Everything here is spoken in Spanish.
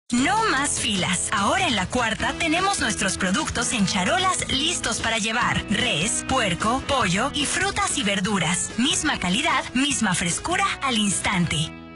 No más filas. Ahora en La Cuarta tenemos nuestros productos en charolas listos para llevar. Res, puerco, pollo y frutas y verduras. Misma calidad, misma frescura al instante.